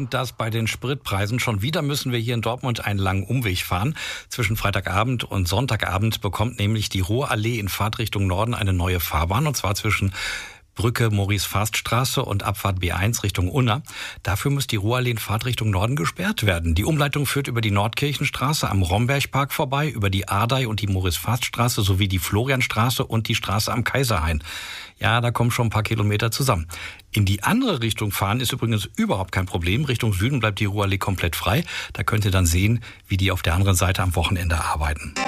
und das bei den Spritpreisen. Schon wieder müssen wir hier in Dortmund einen langen Umweg fahren. Zwischen Freitagabend und Sonntagabend bekommt nämlich die Ruhrallee in Fahrtrichtung Norden eine neue Fahrbahn, und zwar zwischen Brücke Maurice-Faast-Straße und Abfahrt B1 Richtung Unna. Dafür muss die Ruhrallee in Fahrtrichtung Norden gesperrt werden. Die Umleitung führt über die Nordkirchenstraße am Rombergpark vorbei, über die Ardey und die Maurice-Faast-Straße sowie die Florianstraße und die Straße am Kaiserhain. Ja, da kommen schon ein paar Kilometer zusammen. In die andere Richtung fahren ist übrigens überhaupt kein Problem. Richtung Süden bleibt die Ruhrallee komplett frei. Da könnt ihr dann sehen, wie die auf der anderen Seite am Wochenende arbeiten.